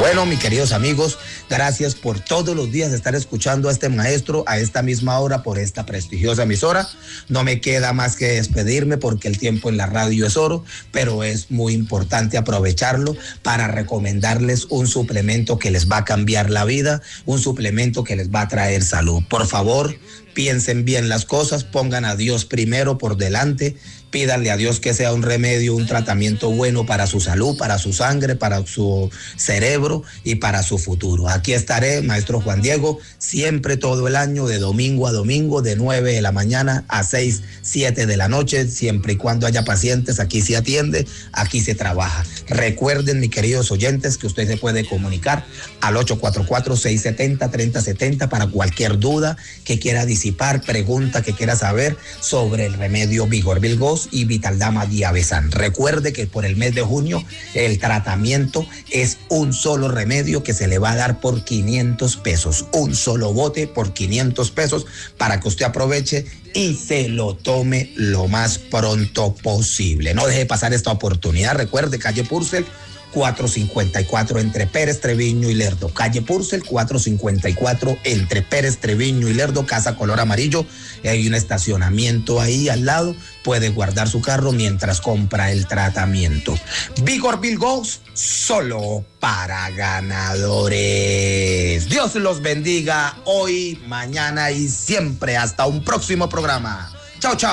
Bueno, mis queridos amigos, gracias por todos los días estar escuchando a este maestro a esta misma hora por esta prestigiosa emisora. No me queda más que despedirme porque el tiempo en la radio es oro, pero es muy importante aprovecharlo para recomendarles un suplemento que les va a cambiar la vida, un suplemento que les va a traer salud. Por favor, piensen bien las cosas, pongan a Dios primero por delante. Pídanle a Dios que sea un remedio, un tratamiento bueno para su salud, para su sangre, para su cerebro y para su futuro. Aquí estaré, maestro Juan Diego, siempre todo el año, de domingo a domingo, de 9 de la mañana a 6, 7 de la noche, siempre y cuando haya pacientes, aquí se atiende, aquí se trabaja. Recuerden, mis queridos oyentes, que usted se puede comunicar al 844-670-3070 para cualquier duda que quiera disipar, pregunta que quiera saber sobre el remedio Vigor Bilgos y Vitaldama Diabesan. Recuerde que por el mes de junio el tratamiento es un solo remedio que se le va a dar por 500 pesos, un solo bote por 500 pesos para que usted aproveche y se lo tome lo más pronto posible. No deje pasar esta oportunidad. Recuerde, calle Purcell 454 entre Pérez, Treviño y Lerdo. Calle Purcell 454 entre Pérez, Treviño y Lerdo, casa color amarillo. Hay un estacionamiento ahí al lado. Puede guardar su carro mientras compra el tratamiento. Vigor Bilgos, solo para ganadores. Dios los bendiga hoy, mañana y siempre. Hasta un próximo programa. Chao, chao.